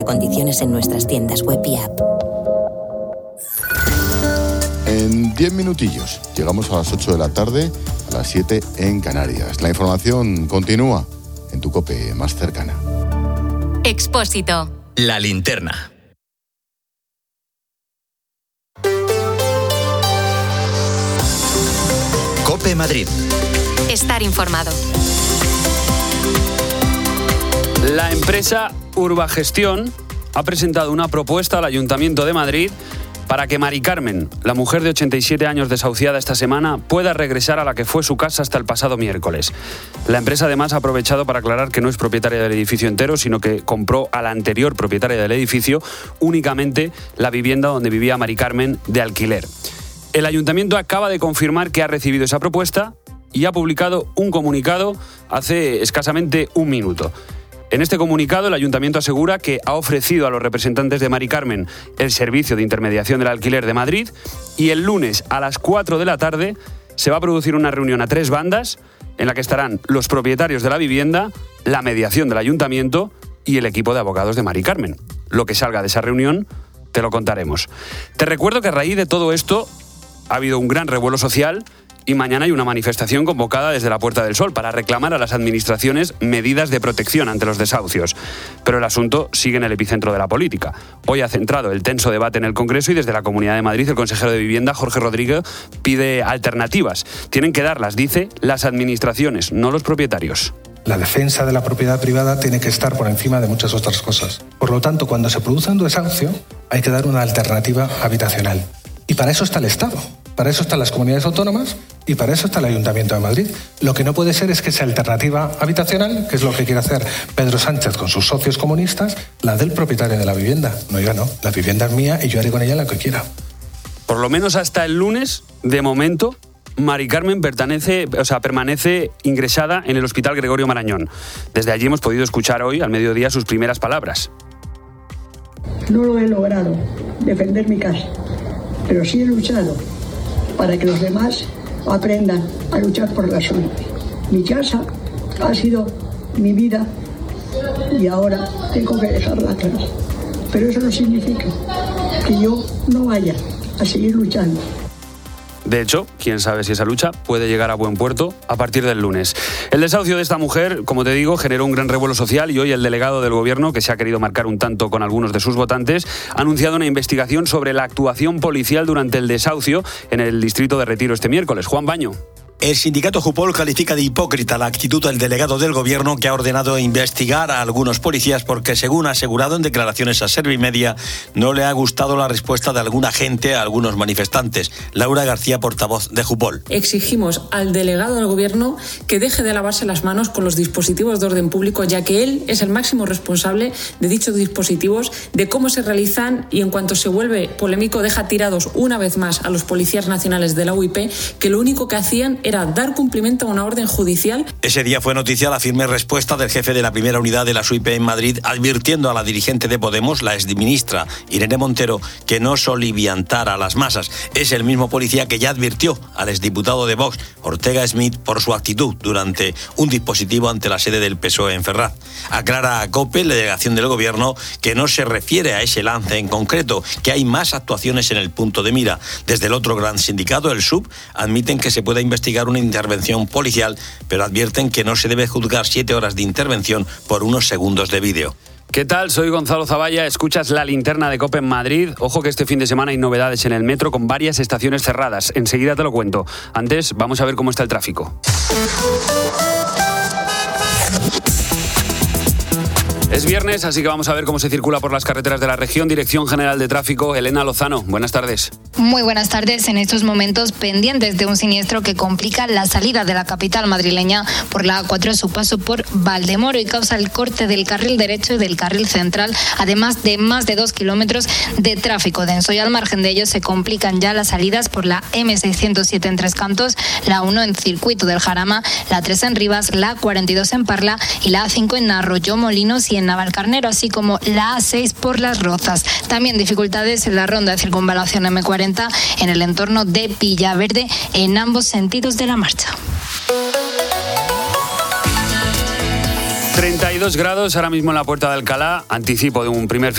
Condiciones en nuestras tiendas web y app. En 10 minutillos llegamos a las 8 de la tarde, a las 7 en Canarias. La información continúa en tu COPE más cercana. Expósito. La linterna. COPE Madrid. Estar informado. La empresa Urbagestión ha presentado una propuesta al Ayuntamiento de Madrid para que Mari Carmen, la mujer de 87 años desahuciada esta semana, pueda regresar a la que fue su casa hasta el pasado miércoles. La empresa además ha aprovechado para aclarar que no es propietaria del edificio entero, sino que compró a la anterior propietaria del edificio únicamente la vivienda donde vivía Mari Carmen de alquiler. El Ayuntamiento acaba de confirmar que ha recibido esa propuesta y ha publicado un comunicado hace escasamente un minuto. En este comunicado, el Ayuntamiento asegura que ha ofrecido a los representantes de Mari Carmen el servicio de intermediación del alquiler de Madrid y el lunes a las 4 de la tarde se va a producir una reunión a 3 bandas en la que estarán los propietarios de la vivienda, la mediación del Ayuntamiento y el equipo de abogados de Mari Carmen. Lo que salga de esa reunión te lo contaremos. Te recuerdo que a raíz de todo esto ha habido un gran revuelo social y mañana hay una manifestación convocada desde la Puerta del Sol para reclamar a las administraciones medidas de protección ante los desahucios. Pero el asunto sigue en el epicentro de la política. Hoy ha centrado el tenso debate en el Congreso y desde la Comunidad de Madrid el consejero de Vivienda, Jorge Rodríguez, pide alternativas. Tienen que darlas, dice, las administraciones, no los propietarios. La defensa de la propiedad privada tiene que estar por encima de muchas otras cosas. Por lo tanto, cuando se produce un desahucio, hay que dar una alternativa habitacional. Y para eso está el Estado, para eso están las comunidades autónomas y para eso está el Ayuntamiento de Madrid. Lo que no puede ser es que esa alternativa habitacional, que es lo que quiere hacer Pedro Sánchez con sus socios comunistas, la del propietario de la vivienda. No, yo no. La vivienda es mía y yo haré con ella lo que quiera. Por lo menos hasta el lunes, de momento, Mari Carmen permanece ingresada en el Hospital Gregorio Marañón. Desde allí hemos podido escuchar hoy, al mediodía, sus primeras palabras. No lo he logrado, defender mi casa, pero sí he luchado para que los demás aprendan a luchar por la suya. Mi casa ha sido mi vida y ahora tengo que dejarla atrás. Pero eso no significa que yo no vaya a seguir luchando. De hecho, quién sabe si esa lucha puede llegar a buen puerto a partir del lunes. El desahucio de esta mujer, como te digo, generó un gran revuelo social y hoy el delegado del Gobierno, que se ha querido marcar un tanto con algunos de sus votantes, ha anunciado una investigación sobre la actuación policial durante el desahucio en el distrito de Retiro este miércoles. Juan Baño. El sindicato Jupol califica de hipócrita la actitud del delegado del Gobierno, que ha ordenado investigar a algunos policías porque, según ha asegurado en declaraciones a Servimedia, no le ha gustado la respuesta de algún agente a algunos manifestantes. Laura García, portavoz de Jupol. Exigimos al delegado del Gobierno que deje de lavarse las manos con los dispositivos de orden público, ya que él es el máximo responsable de dichos dispositivos, de cómo se realizan, y en cuanto se vuelve polémico deja tirados una vez más a los policías nacionales de la UIP, que lo único que hacían era dar cumplimiento a una orden judicial. Ese día fue noticia la firme respuesta del jefe de la primera unidad de la SUIP en Madrid, advirtiendo a la dirigente de Podemos, la exministra Irene Montero, que no soliviantara a las masas. Es el mismo policía que ya advirtió al exdiputado de Vox, Ortega Smith, por su actitud durante un dispositivo ante la sede del PSOE en Ferraz. Aclara a COPE, la delegación del Gobierno, que no se refiere a ese lance en concreto, que hay más actuaciones en el punto de mira. Desde el otro gran sindicato, el SUB, admiten que se pueda investigar una intervención policial, pero advierten que no se debe juzgar 7 horas de intervención por unos segundos de vídeo. ¿Qué tal? Soy Gonzalo Zavalla, escuchas La Linterna de COPE en Madrid. Ojo que este fin de semana hay novedades en el metro con varias estaciones cerradas. Enseguida te lo cuento. Antes, vamos a ver cómo está el tráfico. Es viernes, así que vamos a ver cómo se circula por las carreteras de la región. Dirección General de Tráfico, Elena Lozano. Buenas tardes. Muy buenas tardes. En estos momentos pendientes de un siniestro que complica la salida de la capital madrileña por la A4 a su paso por Valdemoro y causa el corte del carril derecho y del carril central, además de más de 2 kilómetros de tráfico denso. Y al margen de ello se complican ya las salidas por la M607 en Tres Cantos, la 1 en Circuito del Jarama, la 3 en Rivas, la 42 en Parla y la A5 en Arroyo Molinos y en Navalcarnero, así como la A6 por Las Rozas. También dificultades en la ronda de circunvalación M40 en el entorno de Villaverde en ambos sentidos de la marcha. 32 grados ahora mismo en la Puerta de Alcalá, anticipo de un primer